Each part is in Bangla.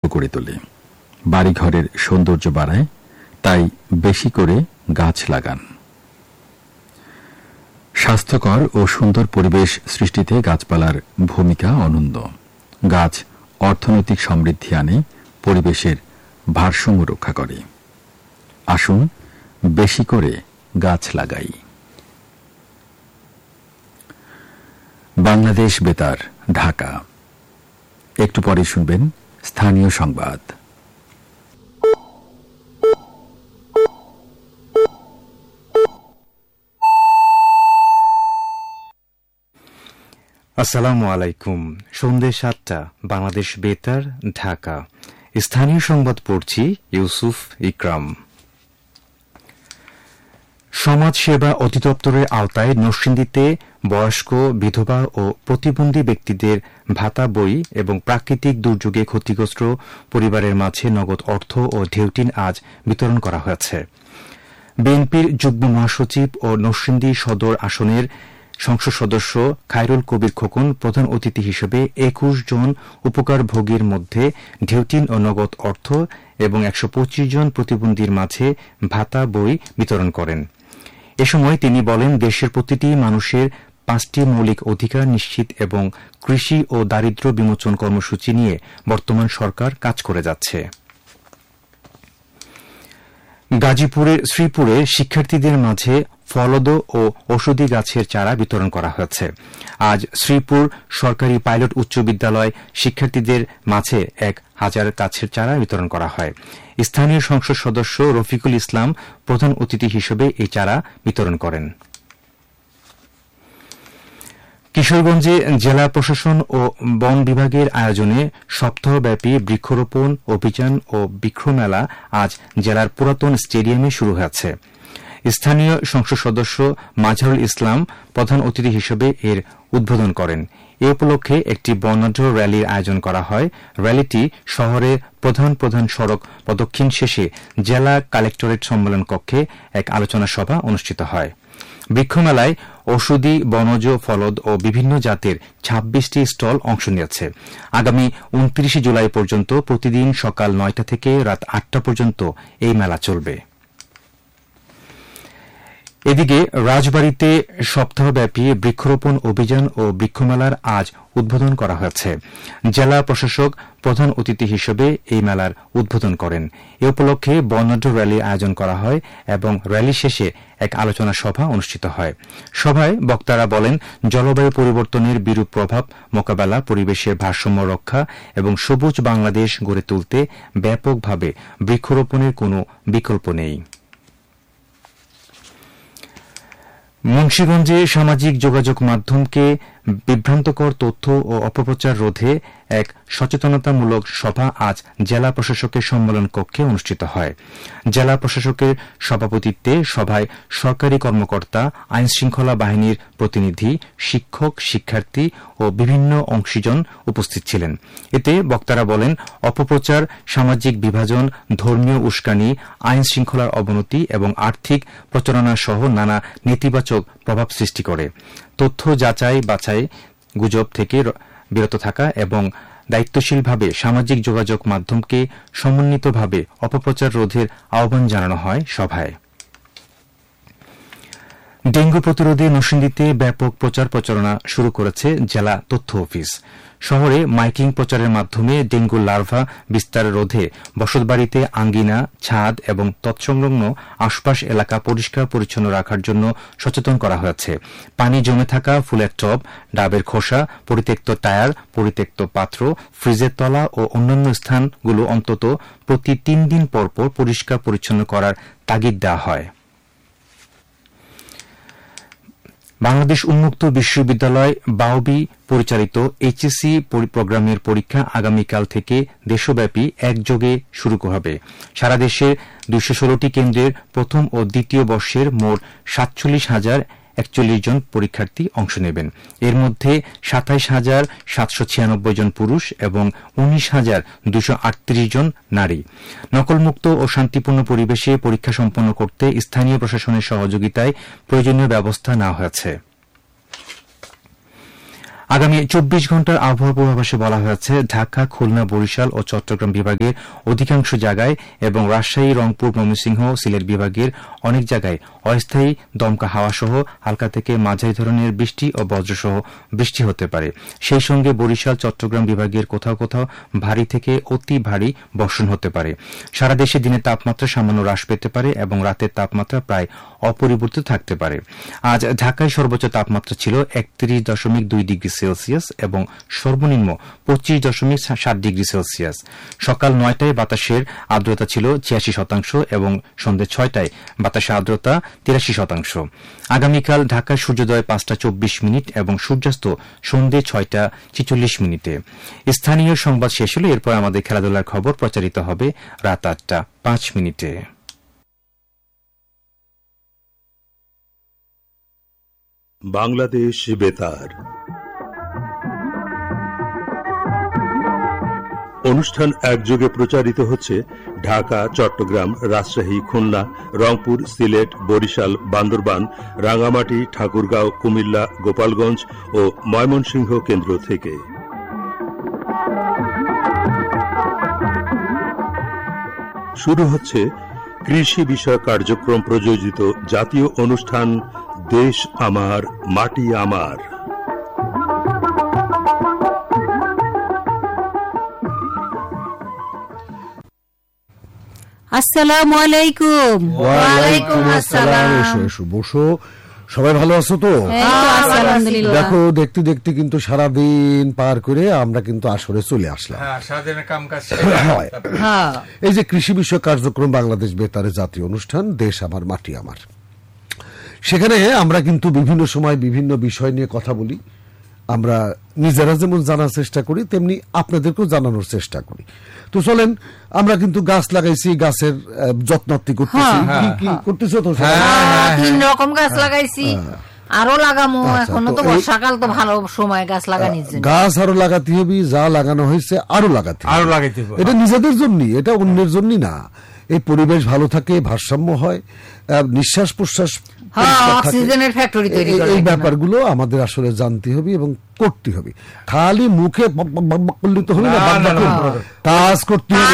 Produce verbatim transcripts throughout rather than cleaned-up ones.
করে তোলে, বাড়িঘরের সৌন্দর্য বাড়ায়। তাই বেশি করে গাছ লাগান। স্বাস্থ্যকর ও সুন্দর পরিবেশ সৃষ্টিতে গাছপালার ভূমিকা অনন্য। গাছ অর্থনৈতিক সমৃদ্ধি আনে, পরিবেশের ভারসাম্য রক্ষা করে। আসুন বেশি করে গাছ লাগাই। বাংলাদেশ বেতার, ঢাকা। একটু পরে শুনবেন স্থানীয় সংবাদ। আসসালামু আলাইকুম। সন্ধ্যে সাতটা, বাংলাদেশ বেতার, ঢাকা। স্থানীয় সংবাদ পড়ছি ইউসুফ ইকরাম। সমাজ সেবা অধিদপ্তরের আওতায় নরসিংদীতে বয়স্ক, বিধবা ও প্রতিবন্ধী ব্যক্তিদের ভাতা বই এবং প্রাকৃতিক দুর্যোগে ক্ষতিগ্রস্ত পরিবারের মাঝে নগদ অর্থ ও ঢেউটিন আজ বিতরণ করা হয়েছে। বিএনপির যুগ্ম মহাসচিব ও নরসিংদী সদর আসনের সংসদ সদস্য খায়রুল কবির খোকন প্রধান অতিথি হিসেবে একুশ জন উপকারভোগীর মধ্যে ঢেউটিন ও নগদ অর্থ এবং একশো পঁচিশ জন প্রতিবন্ধীর মাঝে ভাতা বই বিতরণ করেন। এ সময় তিনি বলেন, দেশের প্রতিটি মানুষের পাঁচটি মৌলিক অধিকার নিশ্চিত এবং কৃষি ও দারিদ্র্য বিমোচন কর্মসূচি নিয়ে বর্তমান সরকার কাজ করে যাচ্ছে। গাজীপুরের শ্রীপুরে শিক্ষার্থীদের মাঝে ফলদ ও ঔষধি গাছের চারা বিতরণ করা হয়েছে। আজ শ্রীপুর সরকারি পাইলট উচ্চ বিদ্যালয় শিক্ষার্থীদের মাঝে এক হাজার গাছের চারা বিতরণ করা হয়। স্থানীয় সংসদ সদস্য রফিকুল ইসলাম প্রধান অতিথি হিসেবে এই চারা বিতরণ করেন। কিশোরগঞ্জে জেলা প্রশাসন ও বন বিভাগের আয়োজনে সপ্তাহব্যাপী বৃক্ষরোপণ অভিযান ও বৃক্ষমেলা আজ জেলার পুরাতন স্টেডিয়ামে শুরু হয়েছে। স্থানীয় সংসদ সদস্য মাজহারুল ইসলাম প্রধান অতিথি হিসেবে এর উদ্বোধন করেন। এ উপলক্ষে একটি বর্ণাঢ্য র্যালির আয়োজন করা হয়। র্যালিটি শহরের প্রধান প্রধান সড়ক প্রদক্ষিণ শেষে জেলা কালেক্টরেট সম্মেলন কক্ষে এক আলোচনা সভা অনুষ্ঠিত হয়। বৃক্ষমেলায় ঔষধি, বনজ, ফলদ ও বিভিন্ন জাতের ছাব্বিশটি স্টল অংশ নিয়েছে। আগামী উনত্রিশে জুলাই পর্যন্ত প্রতিদিন সকাল নয়টা থেকে রাত আটটা পর্যন্ত এই মেলা চলবে। এদিকে রাজবাড়ীতে সপ্তাহব্যাপী বৃক্ষরোপণ অভিযান ও বৃক্ষমেলার আজ উদ্বোধন করা হয়েছে। জেলা প্রশাসক প্রধান অতিথি হিসেবে এই মেলার উদ্বোধন করেন। এ উপলক্ষে বর্ণাঢ্য র্যালির আয়োজন করা হয় এবং র্যালি শেষে এক আলোচনা সভা অনুষ্ঠিত হয়। সভায় বক্তারা বলেন, জলবায়ু পরিবর্তনের বিরূপ প্রভাব মোকাবেলা, পরিবেশের ভারসাম্য রক্ষা এবং সবুজ বাংলাদেশ গড়ে তুলতে ব্যাপকভাবে বৃক্ষরোপণের কোনো বিকল্প নেই। মুন্সিগঞ্জে সামাজিক যোগাযোগ মাধ্যমকে বিভ্রান্তকর তথ্য ও অপপ্রচার রোধে এক সচেতনতামূলক সভা আজ জেলা প্রশাসকের সম্মেলন কক্ষে অনুষ্ঠিত হয়। জেলা প্রশাসকের সভাপতিত্বে সভায় সরকারি কর্মকর্তা, আইনশৃঙ্খলা বাহিনীর প্রতিনিধি, শিক্ষক, শিক্ষার্থী ও বিভিন্ন অংশীজন উপস্থিত ছিলেন। এতে বক্তারা বলেন, অপপ্রচার, সামাজিক বিভাজন, ধর্মীয় উস্কানি, আইন শৃঙ্খলার অবনতি এবং আর্থিক প্রচারণা সহ নানা নেতিবাচক প্রভাব সৃষ্টি করে। তথ্য যাচাই বাছাই, গুজব থেকে বিরত থাকা এবং দায়িত্বশীলভাবে সামাজিক যোগাযোগ মাধ্যমকে সমন্বিতভাবে অপপ্রচার রোধের আহ্বান জানানো হয় সভায়। ডেঙ্গু প্রতিরোধে নরসিংদীতে ব্যাপক প্রচার প্রচারণা শুরু করেছে জেলা তথ্য অফিস। শহরে মাইকিং প্রচারের মাধ্যমে ডেঙ্গু লার্ভা বিস্তার রোধে বসতবাড়িতে আঙ্গিনা, ছাদ এবং তৎসংলগ্ন আশপাশ এলাকা পরিষ্কার পরিচ্ছন্ন রাখার জন্য সচেতন করা হয়েছে। পানি জমে থাকা ফুলের টব, ডাবের খোসা, পরিত্যক্ত টায়ার, পরিত্যক্ত পাত্র, ফ্রিজের তলা ও অন্যান্য স্থানগুলো অন্তত প্রতি তিন দিন পর পর পরিষ্কার পরিচ্ছন্ন করার তাগিদ দেওয়া হয়। বাংলাদেশ উন্মুক্ত বিশ্ববিদ্যালয় বাওবি পরিচালিত এইচএসসি প্রোগ্রামের পরীক্ষা আগামীকাল থেকে দেশব্যাপী একযোগে শুরু হবে। সারা দেশের দুইশো ষোলোটি কেন্দ্রের প্রথম ও দ্বিতীয় বর্ষের মোট সাতচল্লিশ হাজার একচল্লিশ জন পরীক্ষার্থী অংশ নেবেন। এর মধ্যে সাতাইশ হাজার সাতশো ছিয়ানব্বই জন পুরুষ এবং উনিশ হাজার দুইশো আটত্রিশ জন নারী। নকলমুক্ত ও শান্তিপূর্ণ পরিবেশে পরীক্ষা সম্পন্ন করতে স্থানীয় প্রশাসনের সহযোগিতায় প্রয়োজনীয় ব্যবস্থা নেওয়া হয়েছে। আগামী চব্বিশ ঘন্টার আবহাওয়া পূর্বাভাসে বলা হয়েছে ঢাকা, খুলনা, বরিশাল ও চট্টগ্রাম বিভাগের অধিকাংশ জায়গায় এবং রাজশাহী, রংপুর, ময়মনসিংহ, সিলেট বিভাগের অনেক জায়গায় অস্থায়ী দমকা হাওয়া সহ হালকা থেকে মাঝারি ধরনের বৃষ্টি ও বজ্রসহ বৃষ্টি হতে পারে। সেই সঙ্গে বরিশাল, চট্টগ্রাম বিভাগের কোথাও কোথাও ভারী থেকে অতি ভারী বর্ষণ হতে পারে। সারা দেশে দিনের তাপমাত্রা সামান্য হ্রাস পেতে পারে এবং রাতের তাপমাত্রা প্রায় অপরিবর্তিত থাকতে পারে। আজ ঢাকায় সর্বোচ্চ তাপমাত্রা ছিল একত্রিশ দশমিক দুই ডিগ্রি সেলসিয়াস এবং সর্বনিম্ন পঁচিশ দশমিক সাত ডিগ্রি সেলসিয়াস। সকাল নয়টায় বাতাসের আর্দ্রতা ছিল ছিয়াশি শতাংশ এবং সন্ধ্যে ছয়টায় বাতাসের আর্দ্রতা তিরাশি শতাংশ। আগামীকাল ঢাকার সূর্যোদয় পাঁচটা চব্বিশ মিনিট এবং সূর্যাস্ত সন্ধ্যে ছয়টা ছিচল্লিশ মিনিটে। স্থানীয় সংবাদ শেষ হলে এরপর আমাদের খেলাধুলার খবর প্রচারিত হবে রাত আটটা পাঁচ মিনিটে। বাংলাদেশ বেতার অনুষ্ঠান একযোগে প্রচারিত হচ্ছে ঢাকা, চট্টগ্রাম, রাজশাহী, খুলনা, রংপুর, সিলেট, বরিশাল, বান্দরবান, রাঙ্গামাটি, ঠাকুরগাঁও, কুমিল্লা, গোপালগঞ্জ ও ময়মনসিংহ কেন্দ্র থেকে। শুরু হচ্ছে কৃষি বিষয়ক কার্যক্রম প্রযোজিত জাতীয় অনুষ্ঠান দেশ আমার মাটি আমার। আসসালামু আলাইকুম। ওয়ালাইকুম আসসালাম। এসো এসো বসো। সবাই ভালো আছো তো? আলহামদুলিল্লাহ। দেখো দেখতে দেখতে কিন্তু সারাদিন পার করে আমরা কিন্তু আসরে চলে আসলাম। এই যে কৃষি বিষয়ক কার্যক্রম বাংলাদেশ বেতারে জাতীয় অনুষ্ঠান দেশ আমার মাটি আমার, সেখানে আমরা কিন্তু বিভিন্ন সময় বিভিন্ন বিষয় নিয়ে কথা বলি। আমরা নিজেরা যেমন জানার চেষ্টা করি তেমনি আপনাদেরকেও জানানোর চেষ্টা করি। তো চলেন, আমরা কিন্তু গাছ লাগাইছি, গাছের যত্নার্থী করতেছি। কি করতেছো তো? তিন রকম গাছ লাগাইছি, আরো লাগামো। এখনো তো বর্ষাকাল, তো ভালো সময় গাছ লাগানোর জন্য। গাছ আরো লাগাতে হবে, যা লাগানো হয়েছে আরো লাগাতে আরো লাগাইতে হবে। এটা নিজেদের জন্যই, এটা অন্যের জন্য না। এই পরিবেশ ভালো থাকে, ভারসাম্য হয়, নিঃশ্বাস প্রশ্বাস, অক্সিজেনের ফ্যাক্টরি তৈরি করে। এই ব্যাপারগুলো আমাদের আসলে জানতে হবে এবং করতে হবে। খালি মুখে করলে তো হবে না, কাজ করতে হবে।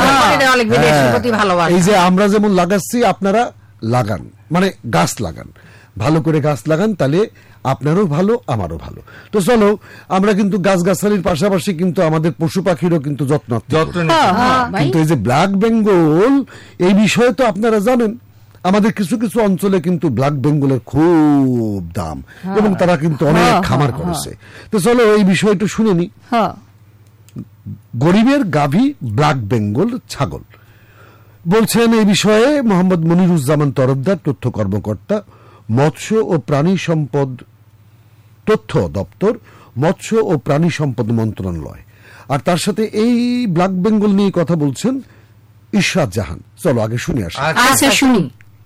এই যে আমরা যেমন লাগাচ্ছি, আপনারা লাগান, মানে গাছ লাগান, ভালো করে গাছ লাগান, তাহলে আপনারও ভালো, আমারও ভালো। তো চলো, আমরা কিন্তু গাছগাছালির পাশাপাশি কিন্তু আমাদের পশু পাখিরও কিন্তু যত্ন কিন্তু এই যে ব্ল্যাক বেঙ্গল, এই বিষয়ে তো আপনারা জানেন আমাদের কিছু কিছু অঞ্চলে কিন্তু ব্ল্যাক বেঙ্গলের খুব দাম এবং তারা কিন্তু অনেক খামার করেছে। তো চলো এই বিষয়টা শুনে নি। গরিবের গাভী ব্ল্যাক বেঙ্গল ছাগল বলছেন এই বিষয়ে মোহাম্মদ মনিরুজ্জামান তরফদার, তথ্য কর্মকর্তা, মৎস্য ও প্রাণী সম্পদ তথ্য দপ্তর, মৎস্য ও প্রাণী সম্পদ মন্ত্রণালয়। আর তার সাথে এই ব্ল্যাক বেঙ্গল নিয়ে কথা বলছেন ইশরাত জাহান। চলো আগে শুনে আসি। আচ্ছা শুনি।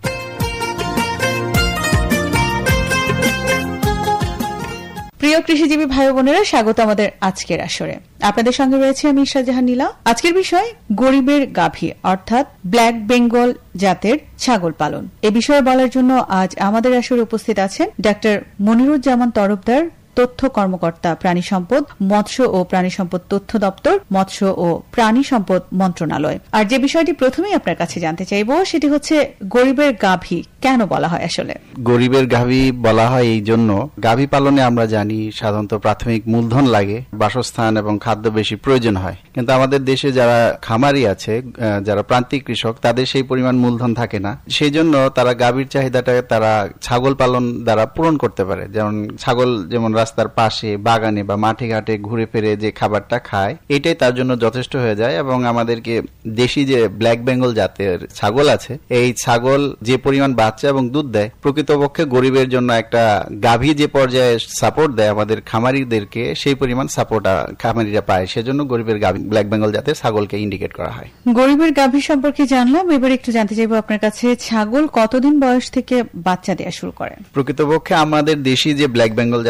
প্রিয় কৃষিজীবী ভাই বোনেরা, স্বাগত আমাদের আজকের আসরে। আপনাদের সঙ্গে রয়েছে আমি ইশরাত জাহান নীলা। আজকের বিষয় গরিবের গাভী অর্থাৎ ব্ল্যাক বেঙ্গল জাতের ছাগল পালন। এ বিষয়ে বলার জন্য আজ আমাদের আসরে উপস্থিত আছেন ডাক্তার মনিরুজ্জামান তরফদার, তথ্য কর্মকর্তা, প্রাণী সম্পদ, মৎস্য ও প্রাণী সম্পদ তথ্য দপ্তর, মৎস্য ও প্রাণী সম্পদ মন্ত্রণালয়। আর যে বিষয়টি প্রথমেই আপনার কাছে জানতে চাইব সেটি হচ্ছে গরিবের গাভী কেন বলা হয়? আসলে গরিবের গাভী বলা হয় এই জন্য, গাভী পালনে আমরা জানি সাধারণত প্রাথমিক মূলধন লাগে, বাসস্থান এবং খাদ্য বেশি প্রয়োজন হয়। কিন্তু আমাদের দেশে যারা খামারি আছে, যারা প্রান্তিক কৃষক, তাদের সেই পরিমাণ মূলধন থাকে না। সেই জন্য তারা গাভীর চাহিদাটাকে তারা ছাগল পালন দ্বারা পূরণ করতে পারে। যেমন ছাগল যেমন রাস্তার পাশে, বাগানে বা মাঠে ঘাটে ঘুরে ফিরে যে খাবারটা খায়, এটাই তার জন্য যথেষ্ট হয়ে যায়। এবং আমাদেরকে দেশি যে ব্ল্যাক বেঙ্গল জাতের ছাগল আছে, এই ছাগল যে পরিমাণ বাচ্চা এবং দুধ দেয়, প্রকৃতপক্ষে গরিবের জন্য একটা গাভী যে পর্যায়ে সাপোর্ট দেয় আমাদের খামারিদেরকে, সেই পরিমাণ সাপোর্ট খামারিরা পায়। সেজন্য গরিবের গাভী ব্ল্যাক বেঙ্গল জাতের ছাগলকে ইন্ডিকেট করা হয়। গরিবের গাভী সম্পর্কে জানলাম, এবার একটু জানতে চাইবো আপনার কাছে, ছাগল কতদিন বয়স থেকে বাচ্চা দেওয়া শুরু করে? প্রকৃতপক্ষে আমাদের দেশি যে ব্ল্যাক বেঙ্গল জাতের ছাগল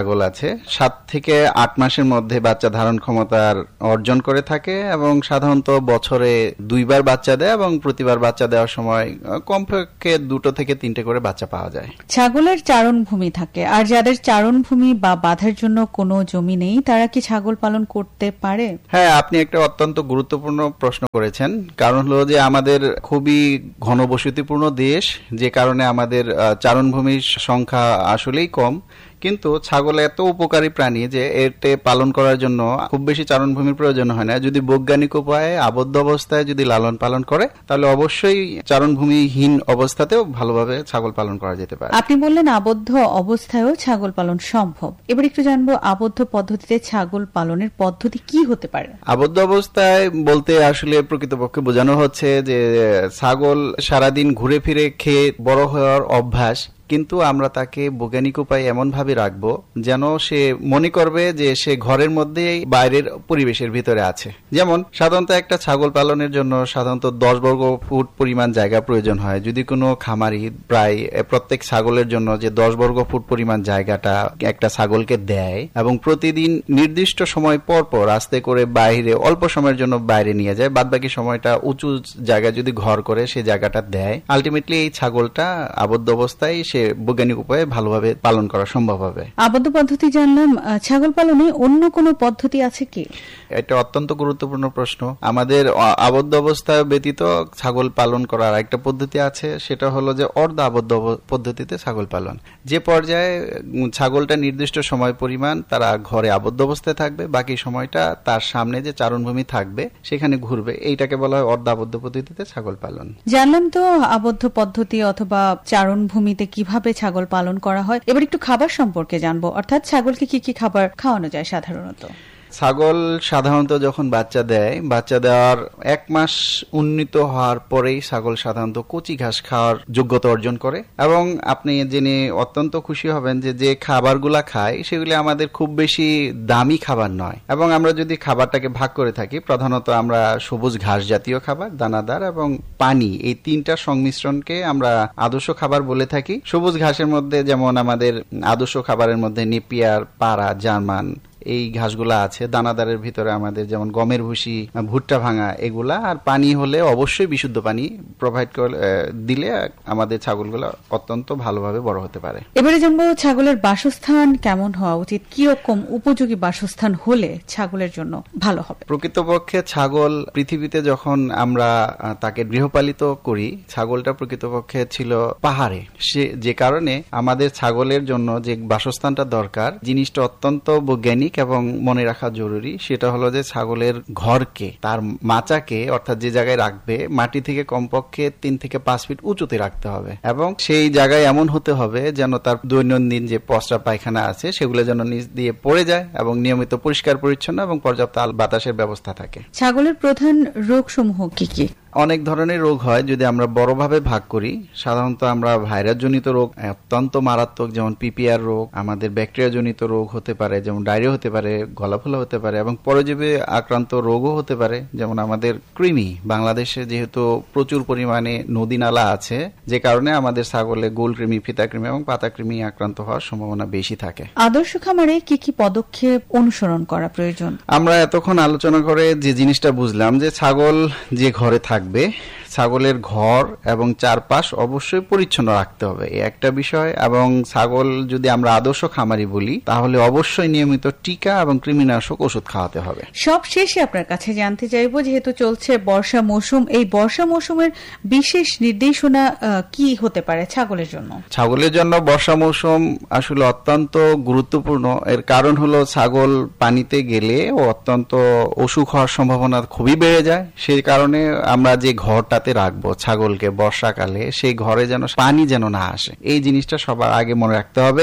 ছাগল আছে সাত থেকে আট মাসের মধ্যে বাচ্চা ধারণ ক্ষমতার অর্জন করে থাকে এবং সাধারণত বছরে দুইবার বাচ্চা দেয় এবং প্রতিবার বাচ্চা দেওয়ার সময় কমপক্ষে দুটো থেকে তিনটে করে বাচ্চা পাওয়া যায়। ছাগলের চারণ ভূমি থাকে, আর যাদের চারণ ভূমি বা বাঁধার জন্য কোনো জমি নেই তারা কি ছাগল পালন করতে পারে? হ্যাঁ, আপনি একটা অত্যন্ত গুরুত্বপূর্ণ প্রশ্ন করেছেন। কারণ হলো যে আমাদের খুবই ঘনবসতিপূর্ণ দেশ, যে কারণে আমাদের চারণভূমির সংখ্যা আসলেই কম, কিন্তু ছাগল এত উপকারী প্রাণী যে এতে পালন করার জন্য খুব বেশি চারণভূমির প্রয়োজন হয় না। যদি বৈজ্ঞানিক উপায়ে আবদ্ধ অবস্থায় যদি লালন পালন করে তাহলে অবশ্যই চারণভূমিহীন অবস্থাতেও ভালোভাবে ছাগল পালন করা যেতে পারে। আপনি বললেন আবদ্ধ অবস্থায়ও ছাগল পালন সম্ভব। এবার একটু জানবো আবদ্ধ পদ্ধতিতে ছাগল পালনের পদ্ধতি কি হতে পারে? আবদ্ধ অবস্থায় বলতে আসলে প্রকৃতপক্ষে বোঝানো হচ্ছে যে ছাগল সারাদিন ঘুরে ফিরে খেয়ে বড় হওয়ার অভ্যাস, কিন্তু আমরা তাকে বৈজ্ঞানিক উপায়ে এমন ভাবে রাখবো যেন সে মনে করবে যে সে ঘরের মধ্যে বাইরের পরিবেশের ভিতরে আছে। যেমন সাধারণত একটা ছাগল পালনের জন্য সাধারণত দশ বর্গ ফুট পরিমাণ জায়গা প্রয়োজন হয়। যদি কোনো খামারি প্রায় প্রত্যেক ছাগলের জন্য যে দশ বর্গ ফুট পরিমাণ জায়গাটা একটা ছাগলকে দেয় এবং প্রতিদিন নির্দিষ্ট সময় পর পর আস্তে করে বাইরে অল্প সময়ের জন্য বাইরে নিয়ে যায়, বাদ বাকি সময়টা উঁচু জায়গায় যদি ঘর করে সে জায়গাটা দেয়, আলটিমেটলি এই ছাগলটা আবদ্ধ অবস্থায় বৈজ্ঞানিক উপায়ে ভালোভাবে পালন করা সম্ভব হবে। আবদ্ধ পদ্ধতি জানলাম, ছাগল পালনে অন্য কোনো পদ্ধতি আছে কি? এটা অত্যন্ত গুরুত্বপূর্ণ প্রশ্ন। আমাদের আবদ্ধ অবস্থা ব্যতীত ছাগল পালন করার একটা পদ্ধতি আছে, সেটা হলো যে অর্ধ আবদ্ধ পদ্ধতিতে ছাগল পালন। যে পর্যায়ে ছাগলটা নির্দিষ্ট সময় পরিমাণ তারা ঘরে আবদ্ধ অবস্থায় থাকবে, বাকি সময়টা তার সামনে যে চারণভূমি থাকবে সেখানে ঘুরবে, এইটাকে বলা হয় অর্ধ আবদ্ধ পদ্ধতিতে ছাগল পালন। জানলাম তো আবদ্ধ পদ্ধতি অথবা চারণভূমিতে কিভাবে ছাগল পালন করা হয়। এবার একটু খাবার সম্পর্কে জানবো, অর্থাৎ ছাগলকে কি কি খাবার খাওয়ানো যায় সাধারণত? ছাগল সাধারণত যখন বাচ্চা দেয়, বাচ্চা দেওয়ার এক মাস উন্নীত হওয়ার পরেই ছাগল সাধারণত কচি ঘাস খাওয়ার যোগ্যতা অর্জন করে এবং আপনি জেনে অত্যন্ত খুশি হবেন যে যে খাবারগুলা খায় সেগুলি আমাদের খুব বেশি দামি খাবার নয়। এবং আমরা যদি খাবারটাকে ভাগ করে থাকি, প্রধানত আমরা সবুজ ঘাস জাতীয় খাবার, দানাদার এবং পানি, এই তিনটা সংমিশ্রণকে আমরা আদর্শ খাবার বলে থাকি। সবুজ ঘাসের মধ্যে যেমন আমাদের আদর্শ খাবারের মধ্যে নেপিয়ার, পাড়া, জার্মান এই ঘাসগুলা আছে। দানাদারের ভিতরে আমাদের যেমন গমের ভুসি, ভুট্টা ভাঙা এগুলা, আর পানি হলে অবশ্যই বিশুদ্ধ পানি প্রোভাইড করে দিলে আমাদের ছাগলগুলো অত্যন্ত ভালোভাবে বড় হতে পারে। এবারে জানবো ছাগলের বাসস্থান কেমন হওয়া উচিত, কিরকম উপযোগী বাসস্থান হলে ছাগলের জন্য ভালো হবে? প্রকৃতপক্ষে ছাগল পৃথিবীতে যখন আমরা তাকে গৃহপালিত করি, ছাগলটা প্রকৃতপক্ষে ছিল পাহাড়ে, সে যে কারণে আমাদের ছাগলের জন্য যে বাসস্থানটা দরকার জিনিসটা অত্যন্ত বৈজ্ঞানিক এবং মনে রাখা জরুরি। সেটা হলো যে ছাগলের ঘরকে, তার মাচাকে অর্থাৎ যে জায়গায় রাখবে, মাটি থেকে কমপক্ষে তিন থেকে পাঁচ ফিট উঁচুতে রাখতে হবে এবং সেই জায়গায় এমন হতে হবে যেন তার দৈনন্দিন যে প্রস্রাব পায়খানা আছে সেগুলো যেন নিচ দিয়ে পড়ে যায় এবং নিয়মিত পরিষ্কার পরিচ্ছন্ন এবং পর্যাপ্ত বাতাসের ব্যবস্থা থাকে। ছাগলের প্রধান রোগ সমূহ কি কি? অনেক ধরনের রোগ হয়। যদি আমরা বড়ভাবে ভাগ করি, সাধারণত আমরা ভাইরাস জনিত রোগ অত্যন্ত মারাত্মক, যেমন পিপিআর রোগ, আমাদের ব্যাকটেরিয়া জনিত রোগ হতে পারে, যেমন ডায়রিয়া হতে পারে, গলাফোলা হতে পারে এবং পরজীবী আক্রান্ত রোগও হতে পারে, যেমন আমাদের কৃমি। বাংলাদেশে যেহেতু প্রচুর পরিমাণে নদী নালা আছে, যে কারণে আমাদের ছাগলে গোল কৃমি, ফিতা কৃমি এবং পাতা কৃমি আক্রান্ত হওয়ার সম্ভাবনা বেশি থাকে। আদর্শ খামারে কি কি পদক্ষেপ অনুসরণ করা প্রয়োজন? আমরা এতক্ষণ আলোচনা করে যে জিনিসটা বুঝলাম যে ছাগল যে ঘরে থাকবে, ছাগলের ঘর এবং চারপাশ অবশ্যই পরিচ্ছন্ন রাখতে হবে, এই একটা বিষয়। এবং ছাগল যদি আমরা আদর্শ খামারি বলি তাহলে অবশ্যই নিয়মিত টিকা এবং কৃমিনাশক ওষুধ খাওয়াতে হবে। সব শেষে আপনার কাছে জানতে চাইবো, যেহেতু চলছে বর্ষা মৌসুম, এই বর্ষা মৌসুমের বিশেষ নির্দেশনা কি হতে পারে ছাগলের জন্য? ছাগলের জন্য বর্ষা মৌসুম আসলে অত্যন্ত গুরুত্বপূর্ণ। এর কারণ হলো ছাগল পানিতে গেলে ও অত্যন্ত অসুখ হওয়ার সম্ভাবনা খুবই বেড়ে যায়। সেই কারণে আমরা যে ঘরটাতে রাখবো ছাগলকে বর্ষাকালে, সেই ঘরে যেন পানি যেন না আসে, এই জিনিসটা সবার আগে মনে রাখতে হবে।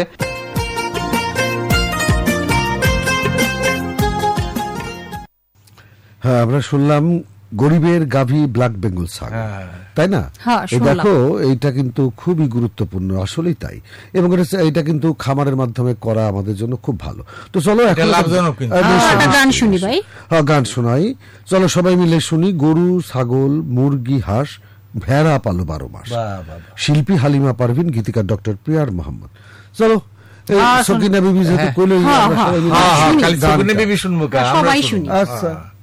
হ্যাঁ, আমরা শুনলাম গরিবের গাভী ব্ল্যাক বেঙ্গল ছাগল, তাই না? দেখো, এইটা কিন্তু খুবই গুরুত্বপূর্ণ, আসলেই তাই। এবং এটা কিন্তু খামারের মাধ্যমে করা আমাদের জন্য খুব ভালো। তো চলো এখন গান শুনি ভাই। হ্যাঁ, গান শোনাই। চলো সবাই মিলে শুনি। গরু, ছাগল, মুরগি, হাঁস, ভেড়া পালো বারো মাস। শিল্পী হালিমা পারভিন, গীতিকার ডক্টর প্রিয়ার মোহাম্মদ। চলো এই হ্যাঁ, সকিনা বিবি যেহেতু হ্যাঁ। কইলো হ্যাঁ, আমরা হ্যাঁ, সবাই মিলে হ্যাঁ হ্যাঁ শুনি খালি গানটা। সকিনা বিবি শুনবো কা, আমরা সবাই শুনি। শুনি। আচ্ছা